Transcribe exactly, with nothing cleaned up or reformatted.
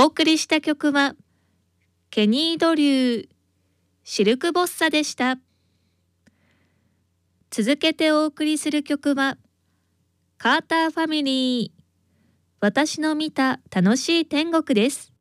送りした曲はケニー・ドリューシルク・ボッサでした。続けてお送りする曲はカーターファミリー私の見た楽しい天国です。